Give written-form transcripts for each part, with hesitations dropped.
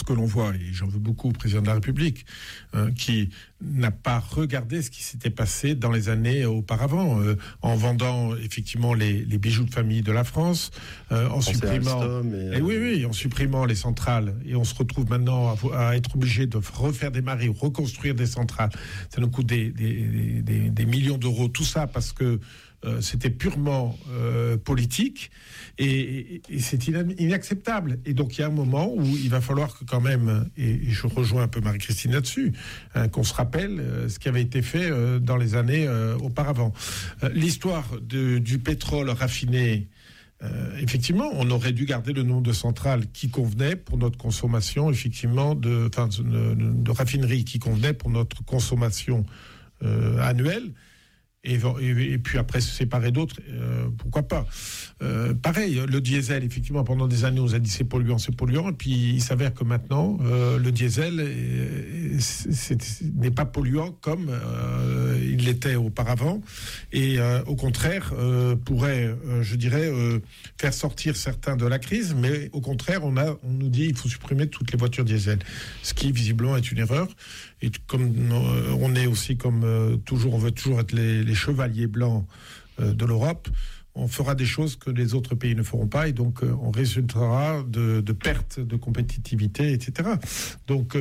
que l'on voit, et j'en veux beaucoup au président de la République, qui n'a pas regardé ce qui s'était passé dans les années auparavant, en vendant effectivement les bijoux de famille de la France, en supprimant, en supprimant les centrales, et on se retrouve maintenant à être obligé de refaire démarrer, reconstruire des centrales. Ça nous coûte des millions d'euros, tout ça parce que c'était purement politique et c'est inacceptable. Et donc il y a un moment où il va falloir que quand même, et je rejoins un peu Marie-Christine là-dessus, qu'on se rappelle ce qui avait été fait dans les années auparavant. L'histoire du pétrole raffiné, effectivement, on aurait dû garder le nombre de centrales qui convenait pour notre consommation, effectivement, de raffineries qui convenait pour notre consommation annuelle. Et puis après se séparer d'autres, pourquoi pas. Pareil, le diesel, effectivement, pendant des années, on nous a dit c'est polluant, et puis il s'avère que maintenant, le diesel n'est pas polluant comme il l'était auparavant, et au contraire, pourrait, je dirais, faire sortir certains de la crise, mais au contraire, on nous dit il faut supprimer toutes les voitures diesel, ce qui visiblement est une erreur. Et comme on est aussi comme toujours, on veut toujours être les chevaliers blancs de l'Europe, on fera des choses que les autres pays ne feront pas, et donc on résultera de pertes de compétitivité, etc. Donc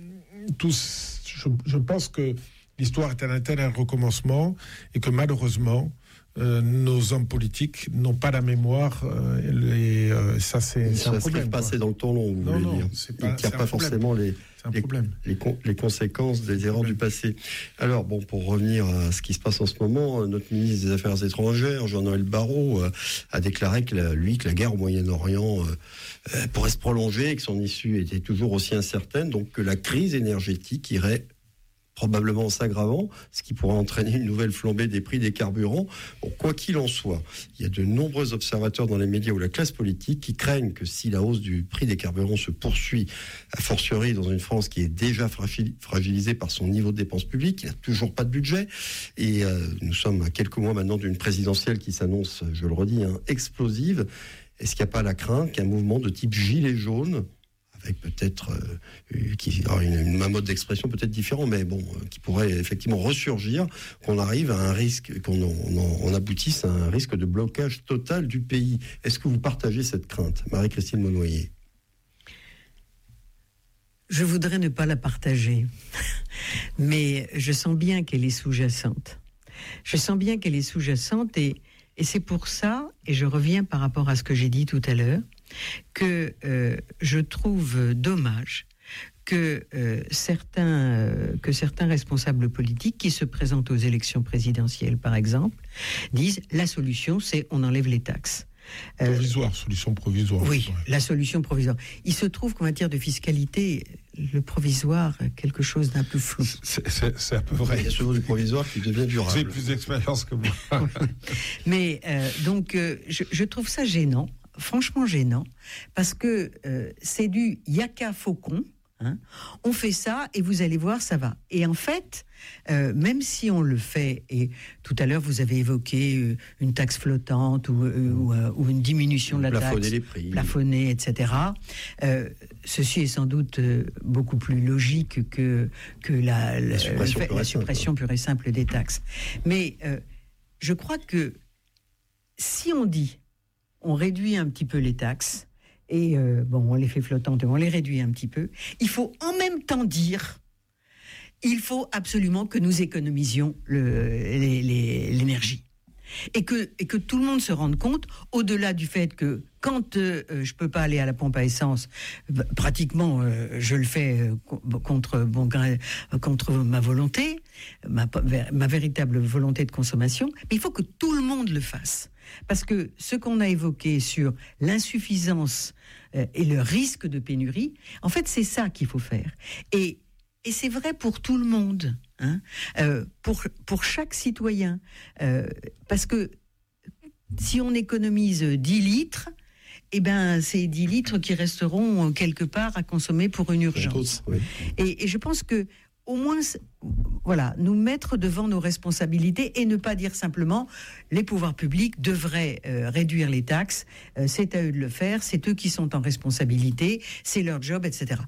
je pense que l'histoire est un tel recommencement, et que malheureusement nos hommes politiques n'ont pas la mémoire, et ça c'est un problème. Passer dans le temps long, vous voulez dire. Ils ne tirent pas forcément les conséquences des erreurs du passé. Alors bon, pour revenir à ce qui se passe en ce moment, notre ministre des Affaires étrangères, Jean-Noël Barrot, a déclaré que la guerre au Moyen-Orient pourrait se prolonger et que son issue était toujours aussi incertaine, donc que la crise énergétique irait probablement en s'aggravant, ce qui pourrait entraîner une nouvelle flambée des prix des carburants. Bon, quoi qu'il en soit, il y a de nombreux observateurs dans les médias ou la classe politique qui craignent que si la hausse du prix des carburants se poursuit, a fortiori dans une France qui est déjà fragilisée par son niveau de dépenses publiques, il n'y a toujours pas de budget, et nous sommes à quelques mois maintenant d'une présidentielle qui s'annonce, je le redis, explosive. Est-ce qu'il n'y a pas la crainte qu'un mouvement de type gilet jaune, avec peut-être un mode d'expression peut-être différent, mais bon, qui pourrait effectivement ressurgir, qu'on arrive à un risque, qu'on aboutisse à un risque de blocage total du pays. Est-ce que vous partagez cette crainte, Marie-Christine Monnoyer? Je voudrais ne pas la partager, mais je sens bien qu'elle est sous-jacente. Et c'est pour ça, et je reviens par rapport à ce que j'ai dit tout à l'heure, que je trouve dommage que certains responsables politiques qui se présentent aux élections présidentielles, par exemple, disent la solution, c'est on enlève les taxes. Solution provisoire. Oui, la solution provisoire. Il se trouve qu'en matière de fiscalité, le provisoire, quelque chose d'un peu flou. C'est à peu vrai. Il y a souvent du provisoire qui devient durable. Vous avez plus d'expérience que moi. Mais donc, je trouve ça gênant. Franchement gênant, parce que c'est du yaka faucon, on fait ça et vous allez voir, ça va. Et en fait, même si on le fait, et tout à l'heure vous avez évoqué une taxe flottante ou une diminution de la taxe, les prix, plafonner, etc. Ceci est sans doute beaucoup plus logique que la suppression pure et simple des taxes. Mais je crois que si on dit on réduit un petit peu les taxes, et on les fait flottantes, on les réduit un petit peu, il faut en même temps dire, il faut absolument que nous économisions l'énergie. Et que tout le monde se rende compte, au-delà du fait que quand je peux pas aller à la pompe à essence, pratiquement je le fais contre ma volonté, ma véritable volonté de consommation, mais il faut que tout le monde le fasse. Parce que ce qu'on a évoqué sur l'insuffisance et le risque de pénurie, en fait c'est ça qu'il faut faire. Et c'est vrai pour tout le monde, pour chaque citoyen. Parce que si on économise 10 litres, eh ben, c'est 10 litres qui resteront quelque part à consommer pour une urgence. Oui. Et je pense que au moins, voilà, nous mettre devant nos responsabilités et ne pas dire simplement les pouvoirs publics devraient réduire les taxes, c'est à eux de le faire, c'est eux qui sont en responsabilité, c'est leur job, etc.